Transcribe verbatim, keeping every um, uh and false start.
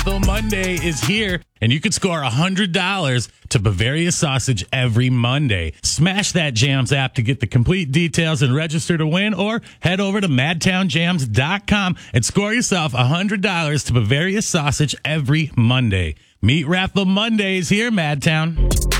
Raffle Monday is here, and you can score one hundred dollars to Bavaria Sausage every Monday. Smash that Jams app to get the complete details and register to win, or head over to madtown jams dot com and score yourself one hundred dollars to Bavaria Sausage every Monday. Meet Raffle Mondays here, Madtown.